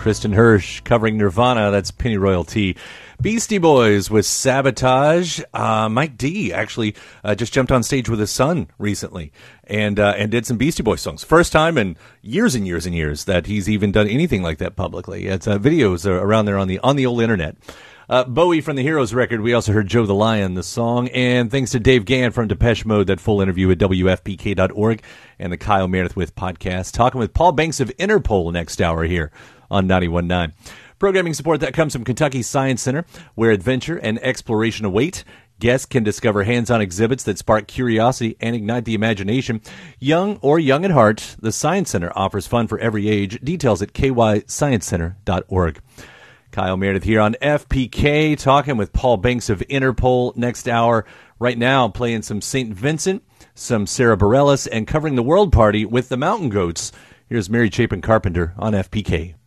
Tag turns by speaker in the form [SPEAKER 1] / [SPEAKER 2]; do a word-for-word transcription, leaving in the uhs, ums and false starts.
[SPEAKER 1] Kristen Hirsch covering Nirvana. That's Pennyroyal Tea. Beastie Boys with Sabotage. Uh, Mike D actually uh, just jumped on stage with his son recently and uh, and did some Beastie Boys songs. First time in years and years and years that he's even done anything like that publicly. It's uh, videos are around there on the on the old internet. Uh, Bowie from the Heroes record. We also heard Joe the Lion, the song. And thanks to Dave Gann from Depeche Mode, that full interview at W F P K dot org and the Kyle Meredith with podcast. Talking with Paul Banks of Interpol next hour here on ninety-one point nine. Programming support that comes from Kentucky Science Center, where adventure and exploration await. Guests can discover hands-on exhibits that spark curiosity and ignite the imagination. Young or young at heart, the Science Center offers fun for every age. Details at K Y science center dot org. Kyle Meredith here on F P K, talking with Paul Banks of Interpol next hour. Right now, playing some Saint Vincent, some Sarah Bareilles, and covering the World Party with the Mountain Goats. Here's Mary Chapin Carpenter on F P K.